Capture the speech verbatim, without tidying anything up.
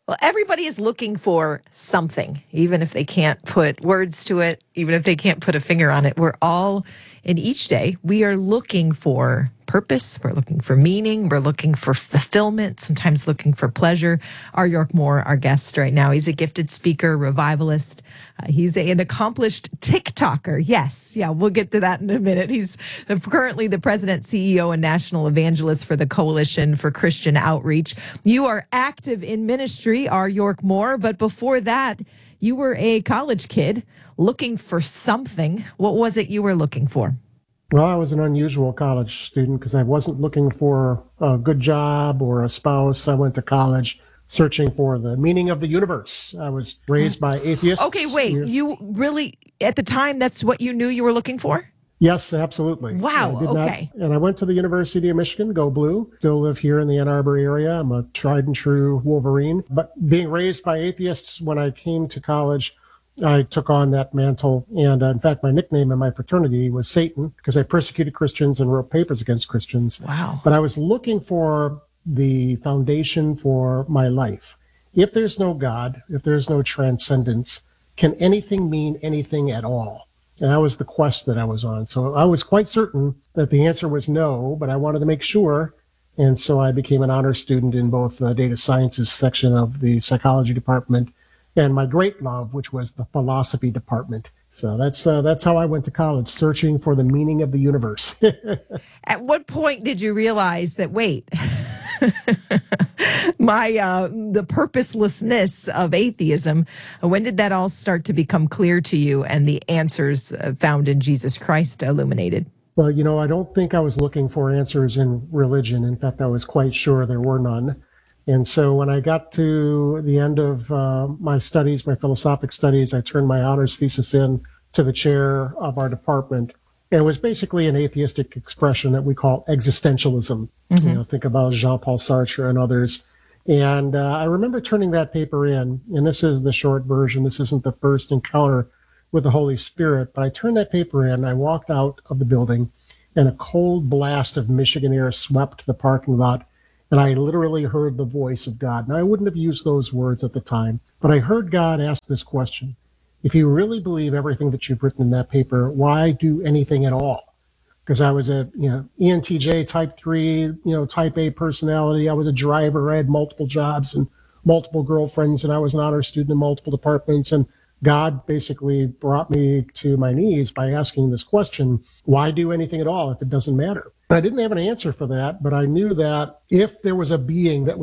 Well, everybody is looking for something, even if they can't put words to it, even if they can't put a finger on it. We're all, in each day, we are looking for purpose. We're looking for meaning. We're looking for fulfillment, sometimes looking for pleasure. R. York Moore, our guest right now, he's a gifted speaker, revivalist. Uh, he's a, an accomplished TikToker. Yes. Yeah, we'll get to that in a minute. He's currently the president, C E O, and national evangelist for the Coalition for Christian Outreach. You are active in ministry, R. York Moore, but before that, you were a college kid looking for something. What was it you were looking for? Well, I was an unusual college student because I wasn't looking for a good job or a spouse. I went to college searching for the meaning of the universe. I was raised by atheists. Okay, wait. You really, at the time, that's what you knew you were looking for? Yes, absolutely. Wow, I did okay. Not, and I went to the University of Michigan, go Blue. Still live here in the Ann Arbor area. I'm a tried and true Wolverine. But being raised by atheists, when I came to college, I took on that mantle. And uh, in fact, my nickname in my fraternity was Satan because I persecuted Christians and wrote papers against Christians. Wow. But I was looking for the foundation for my life. If there's no God, if there's no transcendence, can anything mean anything at all? And that was the quest that I was on. So I was quite certain that the answer was no, but I wanted to make sure. And so I became an honor student in both the data sciences section of the psychology department and my great love, which was the philosophy department. So that's uh, that's how I went to college, searching for the meaning of the universe. At what point did you realize that, wait, my uh, the purposelessness of atheism, when did that all start to become clear to you and the answers found in Jesus Christ illuminated? Well, you know, I don't think I was looking for answers in religion. In fact, I was quite sure there were none. And so when I got to the end of uh, my studies, my philosophic studies, I turned my honors thesis in to the chair of our department. And it was basically an atheistic expression that we call existentialism. Mm-hmm. You know, think about Jean-Paul Sartre and others. And uh, I remember turning that paper in, and this is the short version. This isn't the first encounter with the Holy Spirit, but I turned that paper in. I walked out of the building, and a cold blast of Michigan air swept the parking lot. And I literally heard the voice of God. Now, I wouldn't have used those words at the time, but I heard God ask this question. If you really believe everything that you've written in that paper, why do anything at all? Because I was a, you know, E N T J type three, you know, type A personality. I was a driver. I had multiple jobs and multiple girlfriends, and I was an honor student in multiple departments. And God basically brought me to my knees by asking this question, why do anything at all if it doesn't matter? I didn't have an answer for that, but I knew that if there was a being that was